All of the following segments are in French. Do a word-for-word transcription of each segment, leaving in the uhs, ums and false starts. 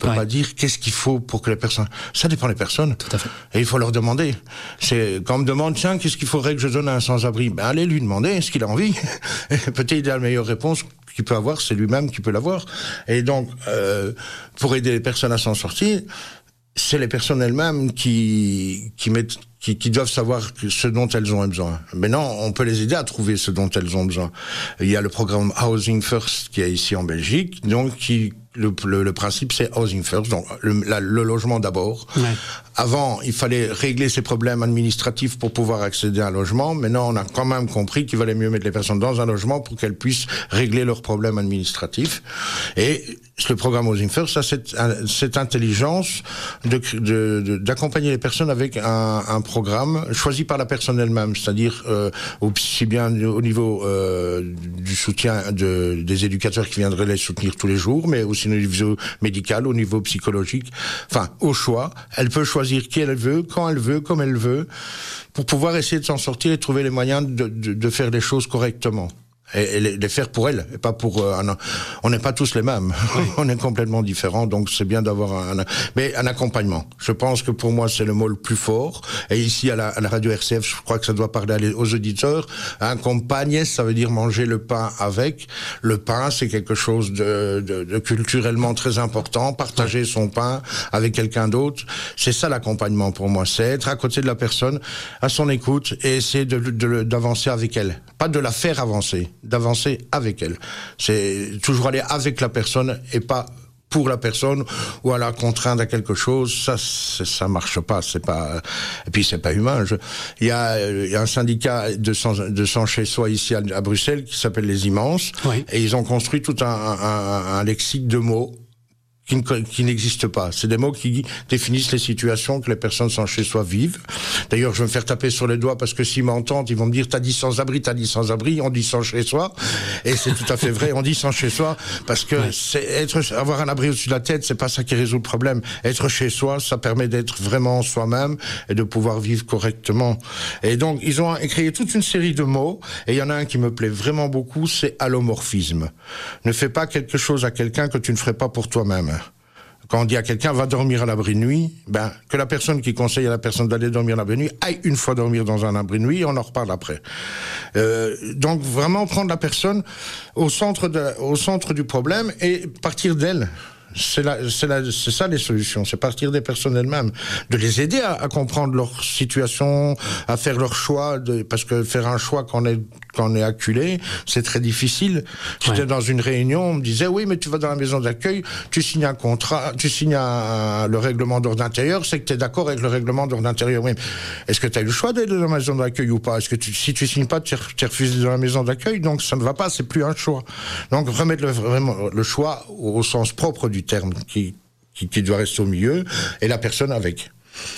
peut ouais. pas dire qu'est-ce qu'il faut pour que les personnes... Ça dépend des personnes. Tout à fait. Et il faut leur demander. C'est, quand on me demande, tiens, qu'est-ce qu'il faudrait que je donne à un sans-abri? Ben, allez lui demander, est-ce qu'il a envie? Peut-être il a la meilleure réponse qu'il peut avoir, c'est lui-même qui peut l'avoir. Et donc, euh, pour aider les personnes à s'en sortir, c'est les personnes elles-mêmes qui, qui mettent, qui, qui doivent savoir ce dont elles ont besoin. Maintenant, on peut les aider à trouver ce dont elles ont besoin. Il y a le programme Housing First qui est ici en Belgique, donc qui, le, le, le principe c'est Housing First, donc le, la, le logement d'abord. Ouais. Avant, il fallait régler ces problèmes administratifs pour pouvoir accéder à un logement. Maintenant, on a quand même compris qu'il valait mieux mettre les personnes dans un logement pour qu'elles puissent régler leurs problèmes administratifs. Et le programme Housing First a cette, cette intelligence de, de, de, d'accompagner les personnes avec un, un programme choisi par la personne elle-même, c'est-à-dire euh, aussi bien au niveau euh, du soutien de, des éducateurs qui viendraient les soutenir tous les jours, mais aussi au niveau médical, au niveau psychologique, enfin au choix. Elle peut choisir qui elle veut, quand elle veut, comme elle veut, pour pouvoir essayer de s'en sortir et trouver les moyens de, de, de faire les choses correctement. Et, et les faire pour elle, et pas pour euh, un, on n'est pas tous les mêmes, oui. On est complètement différents, donc c'est bien d'avoir un, un, mais un accompagnement. Je pense que pour moi c'est le mot le plus fort. Et ici à la, à la radio R C F, je crois que ça doit parler aux auditeurs. Accompagner, ça veut dire manger le pain avec. Le pain, c'est quelque chose de, de, de culturellement très important. Partager son pain avec quelqu'un d'autre, c'est ça l'accompagnement pour moi. C'est être à côté de la personne, à son écoute, et essayer de, de, de, d'avancer avec elle, pas de la faire avancer. D'avancer avec elle. C'est toujours aller avec la personne et pas pour la personne ou à la contraindre à quelque chose. Ça, ça marche pas. C'est pas. Et puis c'est pas humain. Je... Il y a, il y a un syndicat de sans, de sans chez soi ici à, à Bruxelles qui s'appelle les Immenses, oui. Et ils ont construit tout un, un, un lexique de mots qui, qui n'existe pas. C'est des mots qui définissent les situations que les personnes sans chez soi vivent. D'ailleurs, je vais me faire taper sur les doigts parce que s'ils m'entendent, ils vont me dire t'as dit sans-abri, t'as dit sans-abri, on dit sans chez soi. Et c'est tout à fait vrai, on dit sans chez soi parce que ouais. c'est être, avoir un abri au-dessus de la tête, c'est pas ça qui résout le problème. Être chez soi, ça permet d'être vraiment soi-même et de pouvoir vivre correctement. Et donc, ils ont créé toute une série de mots et il y en a un qui me plaît vraiment beaucoup, c'est allomorphisme. Ne fais pas quelque chose à quelqu'un que tu ne ferais pas pour toi-même. Quand on dit à quelqu'un va dormir à l'abri de nuit, ben que la personne qui conseille à la personne d'aller dormir à l'abri de nuit aille une fois dormir dans un abri de nuit, et on en reparle après. Euh, donc vraiment prendre la personne au centre de, au centre du problème et partir d'elle. C'est, la, c'est, la, c'est ça les solutions, c'est partir des personnes elles-mêmes, de les aider à, à comprendre leur situation, à faire leur choix, de, parce que faire un choix quand on est, quand on est acculé, c'est très difficile. J'étais ouais. dans une réunion, on me disait oui mais tu vas dans la maison d'accueil, tu signes un contrat, tu signes un, le règlement d'ordre intérieur, c'est que tu es d'accord avec le règlement d'ordre intérieur. Oui. Est-ce que tu as eu le choix d'aller dans la maison d'accueil ou pas? Est-ce que tu, si tu signes pas, tu es refusé dans la maison d'accueil, donc ça ne va pas, c'est plus un choix. Donc remettre le, vraiment le choix au, au sens propre du terme qui, qui, qui doit rester au milieu et la personne avec.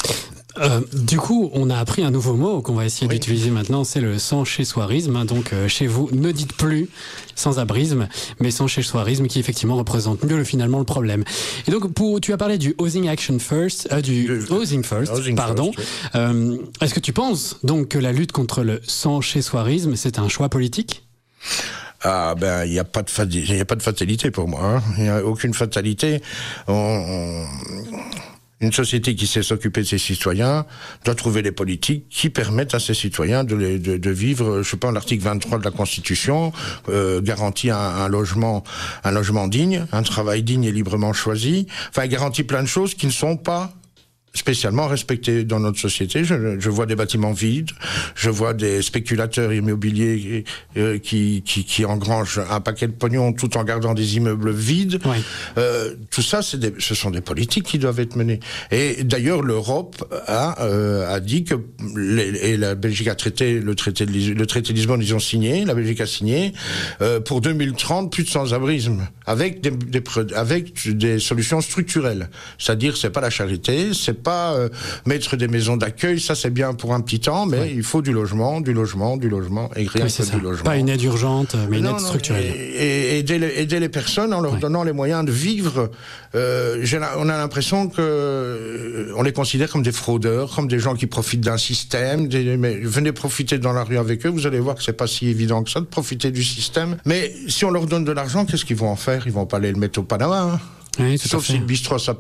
Euh, du coup, on a appris un nouveau mot qu'on va essayer oui. d'utiliser maintenant, c'est le sans-chez-soirisme. Donc, euh, chez vous, ne dites plus sans-abrisme, mais sans-chez-soirisme qui effectivement représente mieux le, finalement le problème. Et donc, pour, tu as parlé du Housing Action First, euh, du le, Housing First, housing pardon. First, oui. euh, est-ce que tu penses donc que la lutte contre le sans-chez-soirisme, c'est un choix politique ? Ah ben il y a pas de fa- il y a pas de fatalité pour moi. Il hein. n'y a aucune fatalité. On, on... Une société qui sait s'occuper de ses citoyens doit trouver les politiques qui permettent à ses citoyens de, les, de, de vivre. Je sais pas, l'article vingt-trois de la Constitution euh, garantit un, un logement, un logement digne, un travail digne et librement choisi. Enfin, il garantit plein de choses qui ne sont pas spécialement respecté dans notre société. Je, je vois des bâtiments vides, je vois des spéculateurs immobiliers euh, qui, qui, qui engrangent un paquet de pognon tout en gardant des immeubles vides. Oui. Euh, tout ça, c'est des, ce sont des politiques qui doivent être menées. Et d'ailleurs, l'Europe a, euh, a dit que les, et la Belgique a traité le traité de le traité de Lisbonne, ils ont signé, la Belgique a signé euh, pour deux mille trente plus de sans-abrisme avec des, des avec des solutions structurelles. C'est-à-dire, c'est pas la charité, c'est pas euh, mettre des maisons d'accueil, ça c'est bien pour un petit temps, mais oui. il faut du logement, du logement, du logement, et rien oui, que du logement. Pas une aide urgente, mais une non, aide non, structurelle. Et, et aider, les, aider les personnes en leur oui. donnant les moyens de vivre. Euh, j'ai, on a l'impression que euh, on les considère comme des fraudeurs, comme des gens qui profitent d'un système. Des, mais venez profiter dans la rue avec eux, vous allez voir que c'est pas si évident que ça de profiter du système. Mais si on leur donne de l'argent, qu'est-ce qu'ils vont en faire? Ils vont pas aller le mettre au Panama. Hein. Oui, tout Sauf à fait. si le bistrot